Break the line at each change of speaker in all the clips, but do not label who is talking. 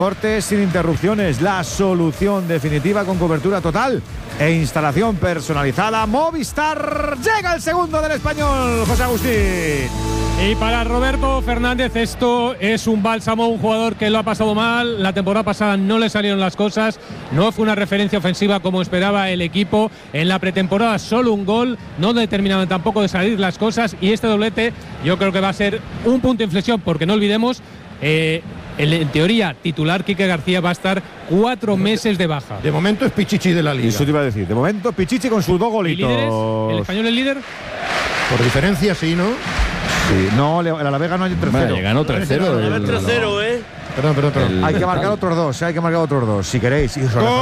Cortes sin interrupciones, la solución definitiva con cobertura total e instalación personalizada. Movistar, llega el segundo del Español, José Agustín.
Y para Roberto Fernández esto es un bálsamo, un jugador que lo ha pasado mal. La temporada pasada no le salieron las cosas, no fue una referencia ofensiva como esperaba el equipo. En la pretemporada solo un gol, no determinaban tampoco de salir las cosas. Y este doblete yo creo que va a ser un punto de inflexión, porque no olvidemos, en teoría titular Quique García va a estar 4 meses de baja.
De momento es Pichichi de la Liga.
Eso te iba a decir, de momento Pichichi con sus 2 golitos.
¿Y líderes? ¿El Español es líder?
Por diferencia sí, ¿no?
Sí, no, el Alavés ganó ayer 3-0.
Bueno, ganó 3-0.
3-0, ¿eh?
Perdón.
Hay que marcar otros 2, hay que marcar otros 2, si queréis.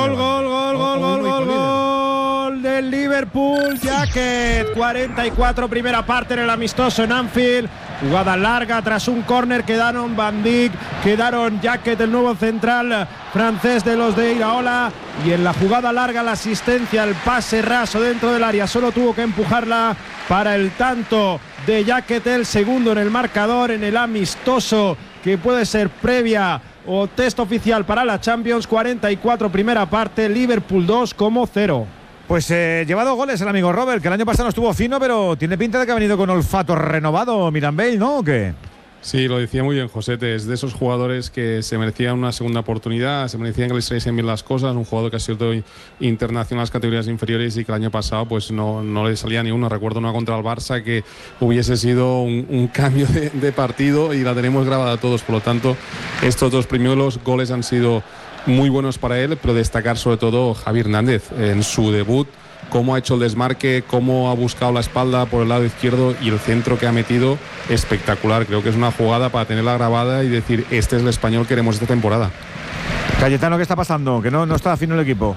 Gol del Liverpool. Jacket, 44, primera parte en el amistoso en Anfield. Jugada larga tras un córner. Quedaron Van Dijk, quedaron Jacket, el nuevo central francés de los de Iraola. Y en la jugada larga, la asistencia, el pase raso dentro del área. Solo tuvo que empujarla para el tanto de Jacket, el segundo en el marcador en el amistoso, que puede ser previa o test oficial para la Champions. 44 primera parte, Liverpool 2-0. Pues lleva 2 goles el amigo Robert, que el año pasado no estuvo fino, pero tiene pinta de que ha venido con olfato renovado Mirambell, ¿no? ¿O qué?
Sí, lo decía muy bien Josete, es de esos jugadores que se merecían una segunda oportunidad, se merecían que les saliesen bien las cosas, un jugador que ha sido internacional en las categorías inferiores y que el año pasado pues no le salía ni uno. Recuerdo una contra el Barça que hubiese sido un cambio de partido y la tenemos grabada todos, por lo tanto estos 2 primeros goles han sido muy buenos para él, pero destacar sobre todo Javi Hernández en su debut, cómo ha hecho el desmarque, cómo ha buscado la espalda por el lado izquierdo y el centro que ha metido, espectacular. Creo que es una jugada para tenerla grabada y decir, este es el Español que queremos esta temporada.
Cayetano, ¿qué está pasando? Que no está fino el equipo.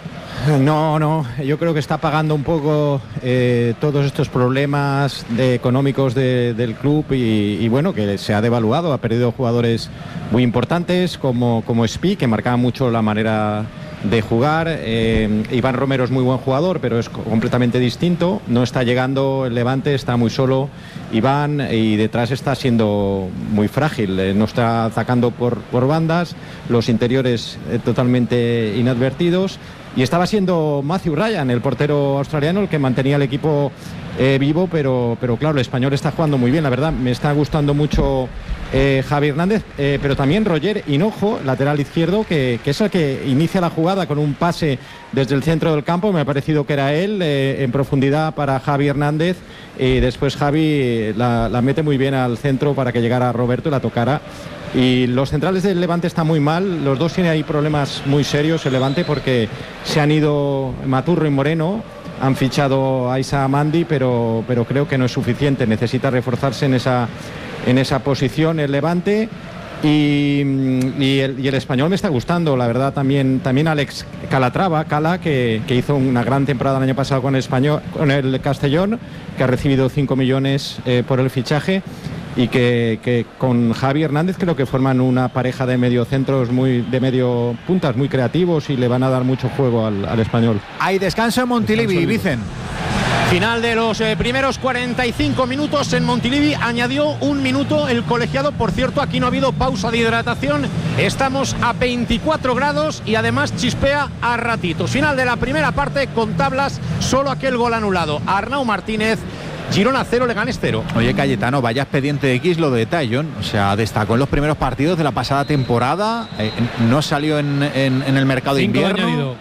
No, yo creo que está pagando un poco todos estos problemas económicos del club y bueno, que se ha devaluado, ha perdido jugadores muy importantes como Spi, que marcaba mucho la manera de jugar. Iván Romero es muy buen jugador, pero es completamente distinto. No está llegando el Levante, está muy solo Iván, y detrás está siendo muy frágil, no está atacando por bandas, los interiores totalmente inadvertidos. Y estaba siendo Matthew Ryan, el portero australiano, el que mantenía el equipo vivo, pero claro, el Español está jugando muy bien, la verdad. Me está gustando mucho Javi Hernández, pero también Roger Hinojo, lateral izquierdo, que es el que inicia la jugada con un pase desde el centro del campo. Me ha parecido que era él en profundidad para Javi Hernández, y después Javi la mete muy bien al centro para que llegara Roberto y la tocara. Y los centrales del Levante están muy mal, los dos tienen ahí problemas muy serios el Levante, porque se han ido Maturro y Moreno, han fichado a Isa Mandi, pero creo que no es suficiente, necesita reforzarse en esa posición el Levante. Y el Español me está gustando, la verdad. También Alex Cala, que hizo una gran temporada el año pasado con el Castellón, que ha recibido 5 millones por el fichaje, y que con Javi Hernández creo que forman una pareja de mediocentros de medio puntas muy creativos y le van a dar mucho juego al Español.
Hay descanso en Montilivi, Vicen.
Final de los primeros 45 minutos en Montilivi. Añadió 1 minuto el colegiado. Por cierto, aquí no ha habido pausa de hidratación. Estamos a 24 grados y además chispea a ratitos. Final de la primera parte con tablas, solo aquel gol anulado. Arnau Martínez. Girona 0, Leganés 0.
Oye, Cayetano, vaya expediente X lo de Taillon. O sea, destacó en los primeros partidos de la pasada temporada. No salió en el mercado de invierno.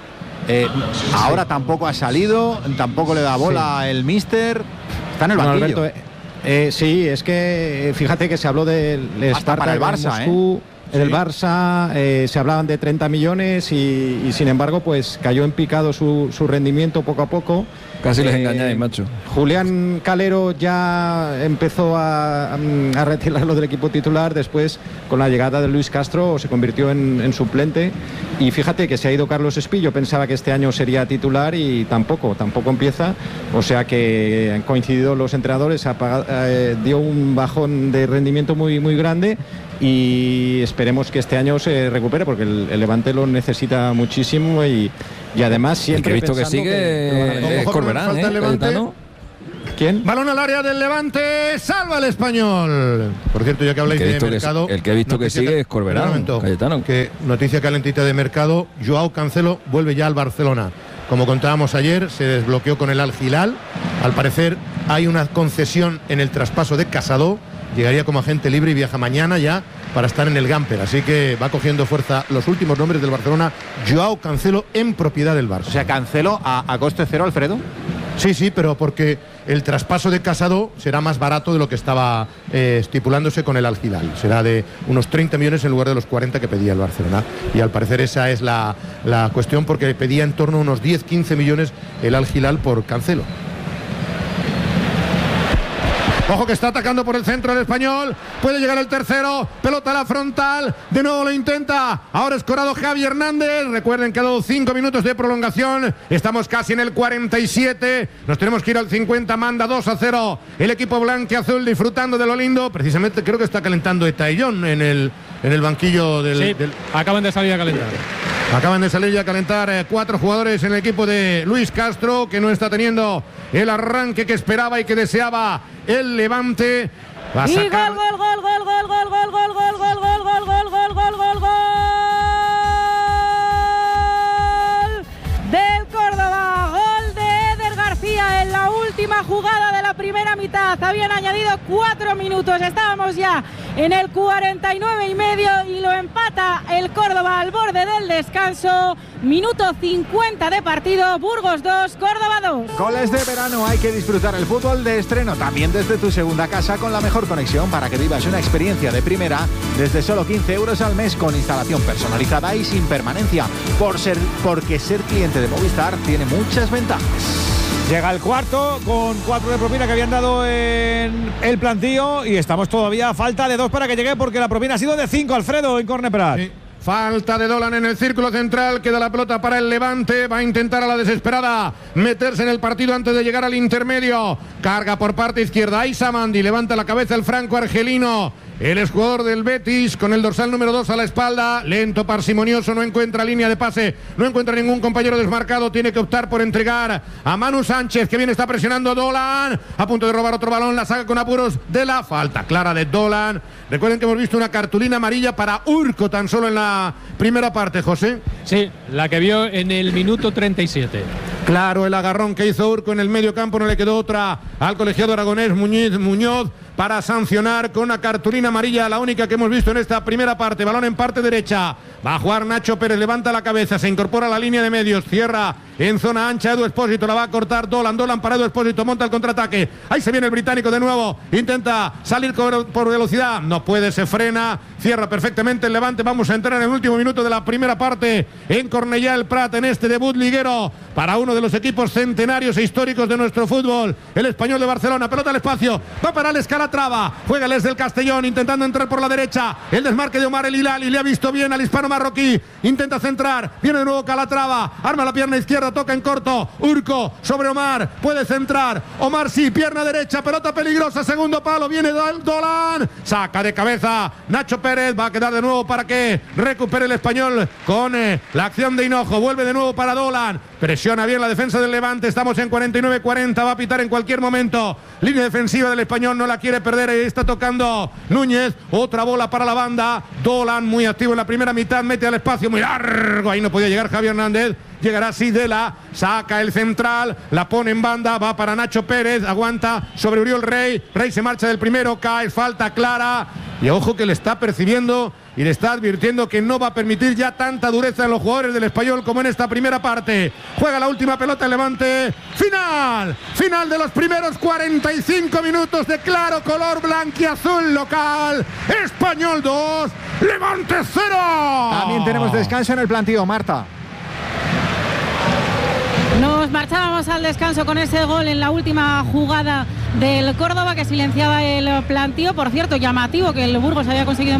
Ahora tampoco ha salido, tampoco le da bola el míster. Está en el banquillo.
Alberto, sí, es que fíjate que se habló del
Spartak para el Barça,
Moscú, del Barça, se hablaban de 30 millones y sin embargo pues cayó en picado su rendimiento poco a poco.
Casi les engañáis, macho.
Julián Calero ya empezó a retirarlo del equipo titular. Después, con la llegada de Luis Castro, se convirtió en suplente. Y fíjate que se ha ido Carlos Espí. Yo pensaba que este año sería titular y tampoco empieza. O sea que han coincidido los entrenadores, dio un bajón de rendimiento muy, muy grande. Y esperemos que este año se recupere, porque el Levante lo necesita muchísimo y además siempre
he visto que sigue Corberán,
¿Quién?
Balón al área del Levante, salva el Español. Por cierto, ya que habláis de mercado,
el que he visto que sigue es Corberán, Cayetano.
Que noticia calentita de mercado, Joao Cancelo vuelve ya al Barcelona. Como contábamos ayer, se desbloqueó con el Al Hilal. Al parecer hay una concesión en el traspaso de Casado. Llegaría como agente libre y viaja mañana ya para estar en el Gamper. Así que va cogiendo fuerza los últimos nombres del Barcelona. Joao Cancelo en propiedad del Barça.
O sea, Cancelo a coste cero, Alfredo.
Sí, pero porque el traspaso de Casado será más barato de lo que estaba estipulándose con el Al Hilal. Será de unos 30 millones en lugar de los 40 que pedía el Barcelona. Y al parecer esa es la cuestión, porque pedía en torno a unos 10-15 millones el Al Hilal por Cancelo. Ojo que está atacando por el centro el Español. Puede llegar el tercero. Pelota a la frontal. De nuevo lo intenta. Ahora escorado Javi Hernández. Recuerden que ha dado 5 minutos de prolongación. Estamos casi en el 47. Nos tenemos que ir al 50. Manda 2-0. El equipo blanquiazul disfrutando de lo lindo. Precisamente creo que está calentando Etayón en el banquillo del...
Sí, acaban de salir a calentar.
Acaban de salir ya a calentar 4 jugadores en el equipo de Luis Castro, que no está teniendo el arranque que esperaba y que deseaba el Levante. Va a sacar...
Y gol del Córdoba, gol de Eder García en la última jugada de la primera mitad. Habían añadido 4 minutos, estábamos ya en el 49,5 y lo empata el Córdoba al borde del descanso. Minuto 50 de partido, Burgos 2, Córdoba 2.
Goles de verano, hay que disfrutar el fútbol de estreno también desde tu segunda casa con la mejor conexión para que vivas una experiencia de primera desde solo 15 euros al mes con instalación personalizada y sin permanencia, porque ser cliente de Movistar tiene muchas ventajas.
Llega el cuarto con 4 de propina que habían dado en el plantío y estamos todavía a falta de 2 para que llegue, porque la propina ha sido de 5, Alfredo, en córner Prat. Sí.
Falta de Dolan en el círculo central, queda la pelota para el Levante, va a intentar a la desesperada meterse en el partido antes de llegar al intermedio. Carga por parte izquierda, Aizamandi, levanta la cabeza el franco argelino. El exjugador del Betis con el dorsal número 2 a la espalda, lento, parsimonioso, no encuentra línea de pase, no encuentra ningún compañero desmarcado, tiene que optar por entregar a Manu Sánchez, que bien está presionando a Dolan, a punto de robar otro balón, la saca con apuros de la falta clara de Dolan. Recuerden que hemos visto una cartulina amarilla para Urco tan solo en la primera parte, José.
Sí, la que vio en el minuto 37.
Claro, el agarrón que hizo Urco en el medio campo, no le quedó otra al colegiado aragonés Muñoz para sancionar con una cartulina amarilla, la única que hemos visto en esta primera parte. Balón en parte derecha, va a jugar Nacho Pérez, levanta la cabeza, se incorpora a la línea de medios, cierra en zona ancha Edu Expósito, la va a cortar Dolan para Edu Expósito, monta el contraataque, ahí se viene el británico de nuevo, intenta salir por velocidad, no puede, se frena, cierra perfectamente el Levante. Vamos a entrar en el último minuto de la primera parte en Cornellà el Prat, en este debut liguero para uno de los equipos centenarios e históricos de nuestro fútbol, el Español de Barcelona. Pelota al espacio, va para el Calatrava, juega el del Castellón intentando entrar por la derecha, el desmarque de Omar El Hilali, le ha visto bien al hispano marroquí, intenta centrar, viene de nuevo Calatrava, arma la pierna izquierda, toca en corto, Urco sobre Omar, puede centrar, Omar sí, pierna derecha, pelota peligrosa, segundo palo, viene Dolan, saca de cabeza Nacho Pérez, va a quedar de nuevo para que recupere el Español con la acción de Hinojo, vuelve de nuevo para Dolan, presiona bien la defensa del Levante, estamos en 49-40, va a pitar en cualquier momento, línea defensiva del Español, no la quiere perder, está tocando Núñez, otra bola para la banda, Dolan muy activo en la primera mitad, mete al espacio muy largo, ahí no podía llegar Javi Hernández, llegará Sidela, saca el central, la pone en banda, va para Nacho Pérez, aguanta sobre Uriol Rey se marcha del primero, cae, falta clara, y ojo que le está percibiendo y le está advirtiendo que no va a permitir ya tanta dureza en los jugadores del Español como en esta primera parte. Juega la última pelota el Levante. Final de los primeros 45 minutos de claro color blanquiazul local. Español 2, Levante 0.
También tenemos descanso en el plantío, Marta.
Nos marchábamos al descanso con ese gol en la última jugada del Córdoba que silenciaba el plantío. Por cierto, llamativo que el Burgos había conseguido